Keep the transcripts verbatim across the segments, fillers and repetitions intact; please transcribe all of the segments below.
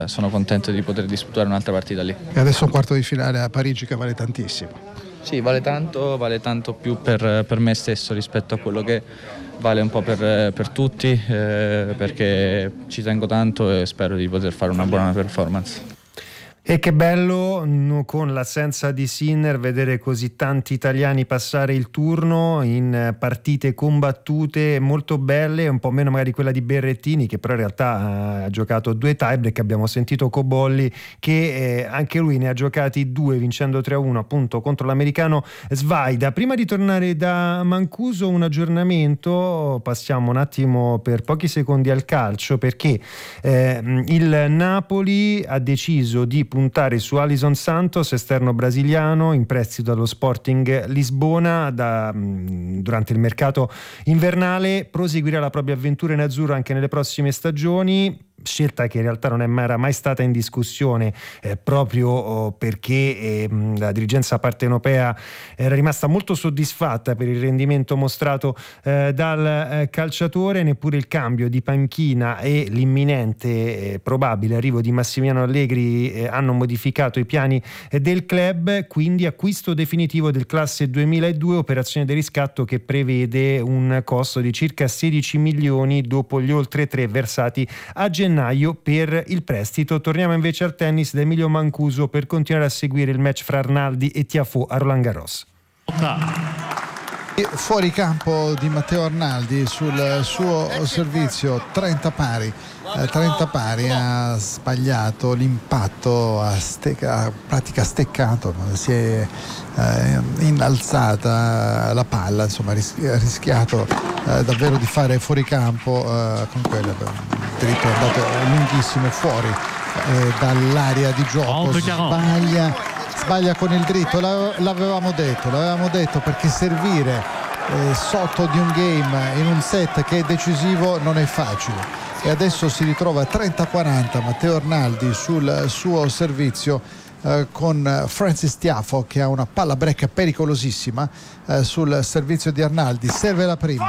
Sono contento di poter disputare un'altra partita lì. E adesso un quarto di finale a Parigi che vale tantissimo. Sì, vale tanto, vale tanto più per, per me stesso rispetto a quello che vale un po' per, per tutti, eh, perché ci tengo tanto e spero di poter fare una buona performance. E che bello, no, con l'assenza di Sinner, vedere così tanti italiani passare il turno in partite combattute molto belle, un po' meno magari quella di Berrettini, che però in realtà ha giocato due tiebreak. Abbiamo sentito Cobolli che eh, anche lui ne ha giocati due, vincendo tre a uno appunto contro l'americano Svaida. Prima di tornare da Mancuso, un aggiornamento, passiamo un attimo per pochi secondi al calcio, perché eh, il Napoli ha deciso di puntare su Alisson Santos, esterno brasiliano in prestito allo Sporting Lisbona. Da, durante il mercato invernale proseguirà la propria avventura in azzurro anche nelle prossime stagioni. Scelta che in realtà non è mai, era mai stata in discussione, eh, proprio oh, perché eh, la dirigenza partenopea era rimasta molto soddisfatta per il rendimento mostrato eh, dal eh, calciatore. Neppure il cambio di panchina e l'imminente eh, probabile arrivo di Massimiliano Allegri eh, hanno modificato i piani eh, del club, quindi acquisto definitivo del classe duemiladue, operazione di riscatto che prevede un costo di circa sedici milioni dopo gli oltre tre versati a gennaio per il prestito. Torniamo invece al tennis da Emilio Mancuso per continuare a seguire il match fra Arnaldi e Tiafoe a Roland Garros. Fuori campo di Matteo Arnaldi sul suo servizio, trenta pari, eh, trenta pari, ha sbagliato l'impatto, ha, stecca, ha pratica steccato, si è eh, innalzata la palla, insomma ha rischiato eh, davvero di fare fuori campo, eh, con quel dritto è andato lunghissimo fuori eh, dall'area di gioco, sbaglia sbaglia con il dritto, l'avevamo detto, l'avevamo detto perché servire eh, sotto di un game in un set che è decisivo non è facile, e adesso si ritrova trenta a quaranta Matteo Arnaldi sul suo servizio eh, con Frances Tiafoe che ha una palla break pericolosissima eh, sul servizio di Arnaldi. Serve la prima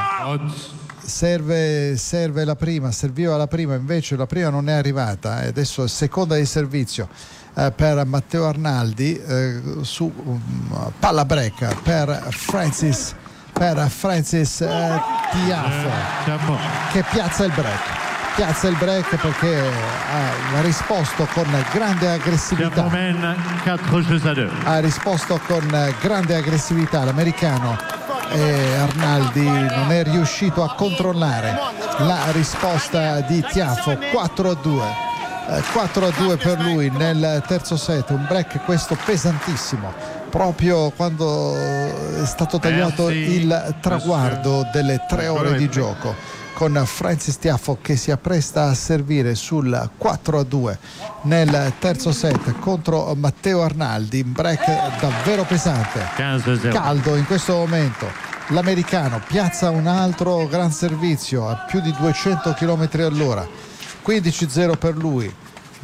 serve, serve la prima serviva la prima, invece la prima non è arrivata e adesso è seconda di servizio Eh, per Matteo Arnaldi eh, su um, palla break per Francis per Frances eh, Tiafoe che piazza il break piazza il break perché ha risposto con grande aggressività ha risposto con grande aggressività l'americano, e Arnaldi non è riuscito a controllare la risposta di Tiafoe. Quattro a due quattro a due per lui nel terzo set, un break questo pesantissimo proprio quando è stato tagliato il traguardo delle tre ore di gioco, con Frances Tiafoe che si appresta a servire sul quattro a due nel terzo set contro Matteo Arnaldi, un break davvero pesante, caldo in questo momento. L'americano piazza un altro gran servizio a più di duecento chilometri all'ora, quindici a zero per lui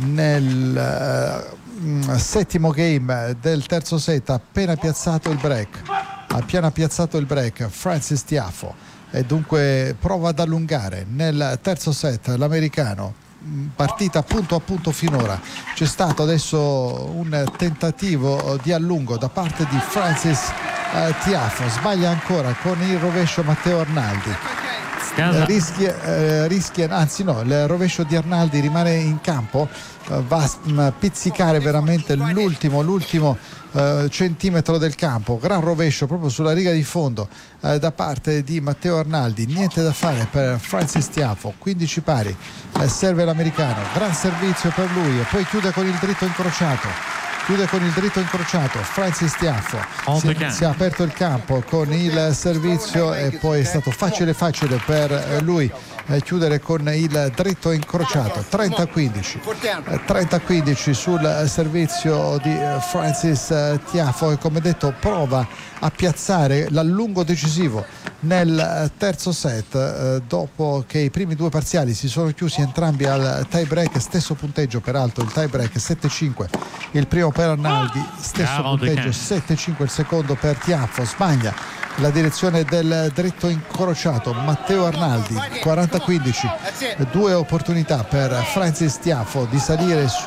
nel uh, settimo game del terzo set, ha appena piazzato il break ha appena piazzato il break Frances Tiafoe, e dunque prova ad allungare nel terzo set l'americano. Partita punto a punto finora, c'è stato adesso un tentativo di allungo da parte di Frances uh, Tiafoe, sbaglia ancora con il rovescio Matteo Arnaldi. Rischia, eh, rischia, anzi no, il rovescio di Arnaldi rimane in campo, eh, va a pizzicare veramente l'ultimo, l'ultimo eh, centimetro del campo, gran rovescio proprio sulla riga di fondo eh, da parte di Matteo Arnaldi, niente da fare per Frances Tiafoe, quindici pari, eh, serve l'americano, gran servizio per lui e poi chiude con il dritto incrociato. Chiude con il dritto incrociato Frances Tiafoe, si, si è aperto il campo con il servizio e poi è stato facile facile per lui eh, chiudere con il dritto incrociato. Trenta a quindici eh, trenta a quindici sul servizio di eh, Frances eh, Tiafoe, come detto prova a piazzare l'allungo decisivo nel terzo set, eh, dopo che i primi due parziali si sono chiusi entrambi al tie break, stesso punteggio peraltro, il tie break sette cinque il primo per Arnaldi, stesso punteggio sette cinque il secondo per Tiaffo. Sbaglia la direzione del dritto incrociato Matteo Arnaldi, quaranta quindici, due opportunità per Francis Tiaffo di salire su